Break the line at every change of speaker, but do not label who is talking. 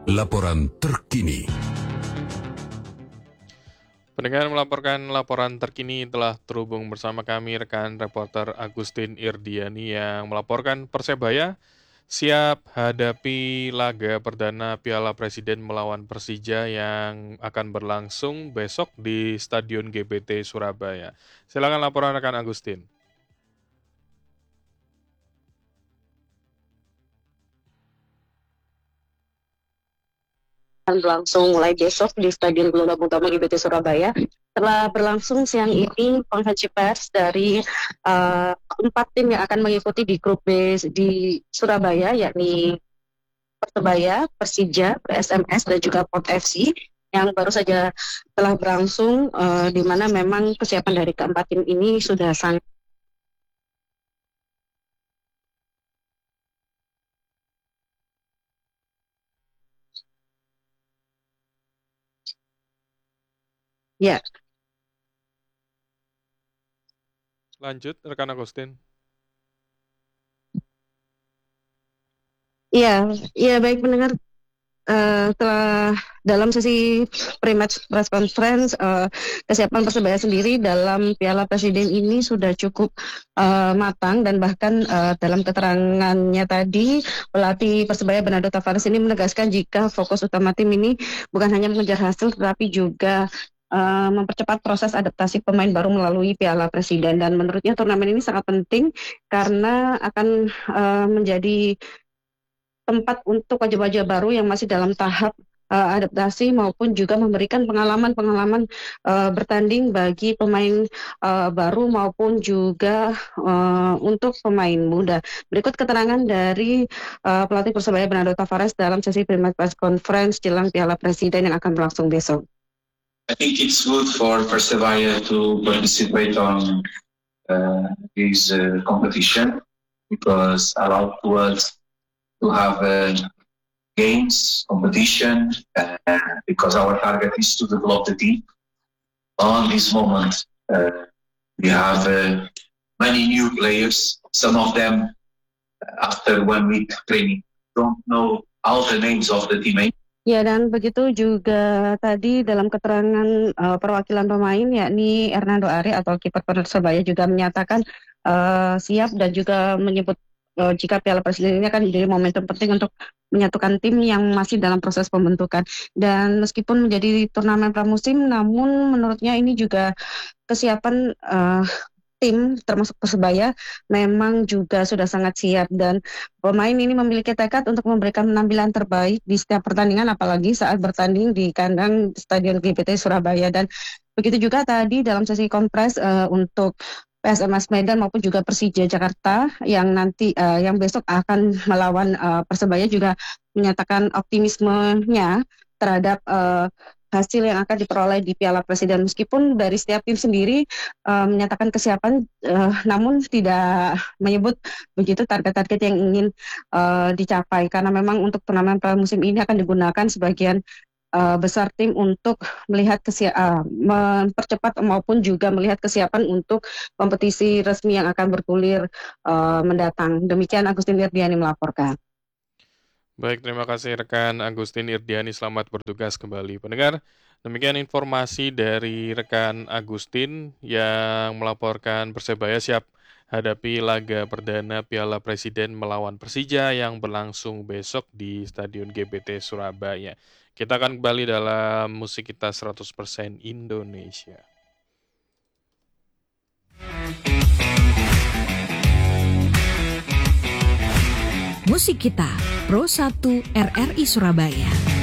Laporan terkini.
Pendengar melaporkan laporan terkini telah terhubung bersama kami rekan reporter Agustin Irdiani yang melaporkan Persebaya siap hadapi laga perdana Piala Presiden melawan Persija yang akan berlangsung besok di Stadion GBT Surabaya. Silakan laporan rekan Agustin.
Berlangsung mulai besok di Stadion Gelora Bung Tomo GBT Surabaya. Telah berlangsung siang ini konferensi pers dari empat tim yang akan mengikuti di grup B di Surabaya, yakni Persebaya, Persija, PSMS, dan juga Port FC yang baru saja telah berlangsung, di mana memang kesiapan dari keempat tim ini sudah sangat. Ya,
Lanjut rekan Agustin.
iya baik pendengar. Telah dalam sesi pre-match press conference, kesiapan Persebaya sendiri dalam Piala Presiden ini sudah cukup matang, dan bahkan dalam keterangannya tadi pelatih Persebaya Bernardo Tavares ini menegaskan jika fokus utama tim ini bukan hanya mengejar hasil tetapi juga mempercepat proses adaptasi pemain baru melalui Piala Presiden, dan menurutnya turnamen ini sangat penting karena akan menjadi tempat untuk wajah-wajah baru yang masih dalam tahap adaptasi maupun juga memberikan pengalaman-pengalaman bertanding bagi pemain baru maupun juga untuk pemain muda. Berikut keterangan dari pelatih Persebaya Bernardo Tavares dalam sesi press conference jelang Piala Presiden yang akan berlangsung besok.
I think it's good for Persebaya to participate on this competition because allow to us to have games, competition, because our target is to develop the team. On this moment, we have many new players. Some of them, after 1 week training, don't know all the names of the teammates.
Ya, dan begitu juga tadi dalam keterangan perwakilan pemain, yakni Hernando Ari atau kiper Persebaya juga menyatakan siap dan juga menyebut jika Piala Presiden ini akan menjadi momentum penting untuk menyatukan tim yang masih dalam proses pembentukan. Dan meskipun menjadi turnamen pramusim, namun menurutnya ini juga kesiapan tim termasuk Persebaya memang juga sudah sangat siap, dan pemain ini memiliki tekad untuk memberikan penampilan terbaik di setiap pertandingan, apalagi saat bertanding di kandang Stadion GBT Surabaya. Dan begitu juga tadi dalam sesi kompres untuk PSMS Medan maupun juga Persija Jakarta yang nanti yang besok akan melawan Persebaya juga menyatakan optimismenya terhadap hasil yang akan diperoleh di Piala Presiden. Meskipun dari setiap tim sendiri menyatakan kesiapan, namun tidak menyebut begitu target-target yang ingin dicapai, karena memang untuk turnamen pramusim ini akan digunakan sebagian besar tim untuk melihat mempercepat maupun juga melihat kesiapan untuk kompetisi resmi yang akan bergulir mendatang. Demikian Agustin Irdiani melaporkan.
Baik, terima kasih rekan Agustin Irdiani, selamat bertugas kembali. Pendengar, demikian informasi dari rekan Agustin yang melaporkan Persebaya siap hadapi laga perdana Piala Presiden melawan Persija yang berlangsung besok di Stadion GBT Surabaya. Kita akan kembali dalam musik kita 100% Indonesia.
Musik kita Pro 1 RRI Surabaya.